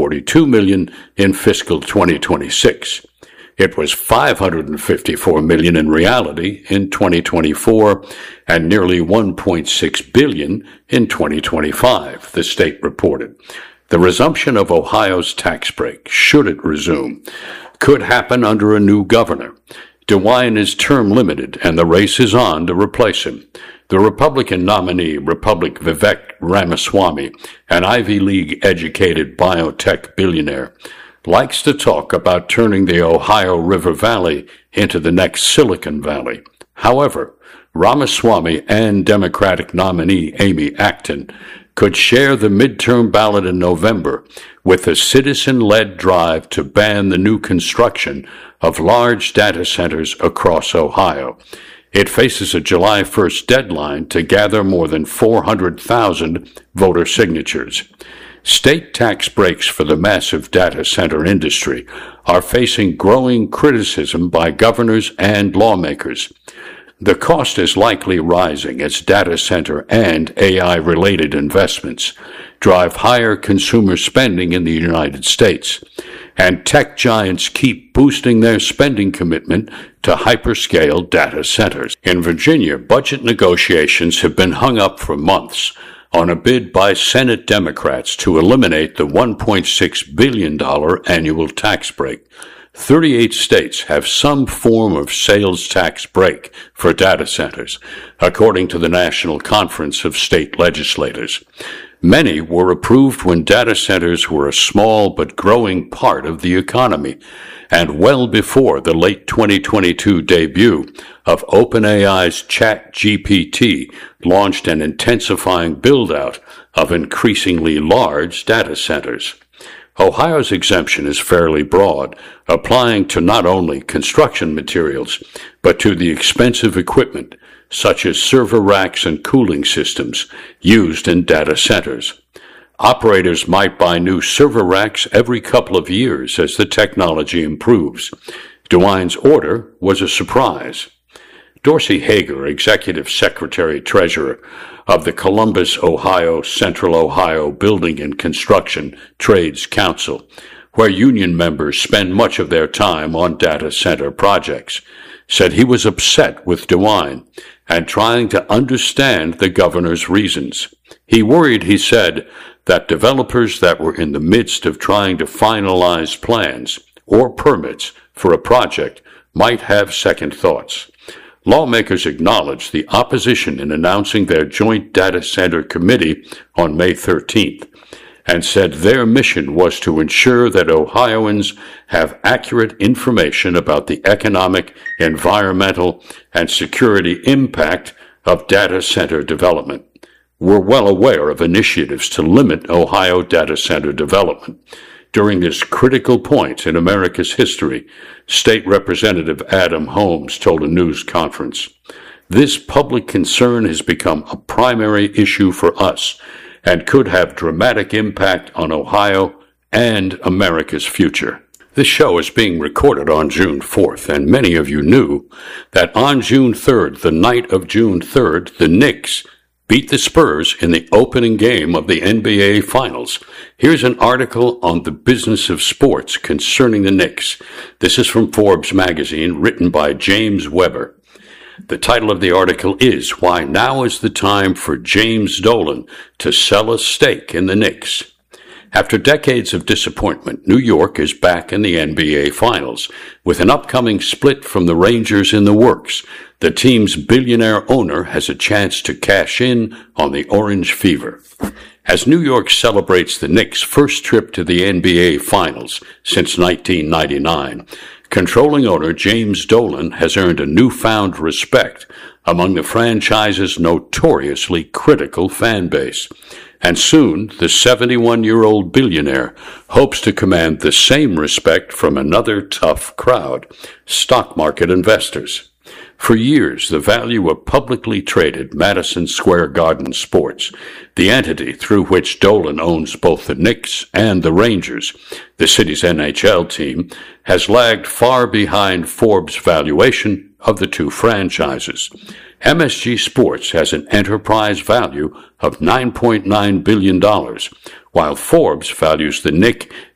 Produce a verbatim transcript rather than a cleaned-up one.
forty-two million dollars in fiscal twenty twenty-six. It was five hundred fifty-four million dollars in reality in twenty twenty-four and nearly one point six billion dollars in twenty twenty-five, the state reported. The resumption of Ohio's tax break, should it resume, could happen under a new governor. DeWine is term limited, and the race is on to replace him. The Republican nominee, Republic Vivek Ramaswamy, an Ivy League-educated biotech billionaire, likes to talk about turning the Ohio River Valley into the next Silicon Valley. However, Ramaswamy and Democratic nominee Amy Acton could share the midterm ballot in November with a citizen-led drive to ban the new construction of large data centers across Ohio. It faces a July first deadline to gather more than four hundred thousand voter signatures. State tax breaks for the massive data center industry are facing growing criticism by governors and lawmakers. The cost is likely rising as data center and A I-related investments drive higher consumer spending in the United States, and tech giants keep boosting their spending commitment to hyperscale data centers. In Virginia, budget negotiations have been hung up for months on a bid by Senate Democrats to eliminate the one point six billion dollars annual tax break. thirty-eight states have some form of sales tax break for data centers, according to the National Conference of State Legislators. Many were approved when data centers were a small but growing part of the economy, and well before the late twenty twenty-two debut of OpenAI's ChatGPT launched an intensifying build-out of increasingly large data centers. Ohio's exemption is fairly broad, applying to not only construction materials, but to the expensive equipment, such as server racks and cooling systems, used in data centers. Operators might buy new server racks every couple of years as the technology improves. DeWine's order was a surprise. Dorsey Hager, Executive Secretary-Treasurer of the Columbus, Ohio, Central Ohio Building and Construction Trades Council, where union members spend much of their time on data center projects, said he was upset with DeWine and trying to understand the governor's reasons. He worried, he said, that developers that were in the midst of trying to finalize plans or permits for a project might have second thoughts. Lawmakers acknowledged the opposition in announcing their joint data center committee on May thirteenth and said their mission was to ensure that Ohioans have accurate information about the economic, environmental, and security impact of data center development. We're well aware of initiatives to limit Ohio data center development. During this critical point in America's history, State Representative Adam Holmes told a news conference, "This public concern has become a primary issue for us and could have dramatic impact on Ohio and America's future." This show is being recorded on June fourth, and many of you knew that on June third, the night of June third, the Knicks beat the Spurs in the opening game of the N B A Finals. Here's an article on the business of sports concerning the Knicks. This is from Forbes magazine, written by James Weber. The title of the article is "Why Now is the Time for James Dolan to Sell a Stake in the Knicks." After decades of disappointment, New York is back in the N B A Finals. With an upcoming split from the Rangers in the works, the team's billionaire owner has a chance to cash in on the Orange Fever. As New York celebrates the Knicks' first trip to the N B A Finals since nineteen ninety-nine, controlling owner James Dolan has earned a newfound respect among the franchise's notoriously critical fan base. And soon, the seventy-one-year-old billionaire hopes to command the same respect from another tough crowd, stock market investors. For years, the value of publicly traded Madison Square Garden Sports, the entity through which Dolan owns both the Knicks and the Rangers, the city's N H L team, has lagged far behind Forbes' valuation of the two franchises. M S G Sports has an enterprise value of nine point nine billion dollars, while Forbes values the Knick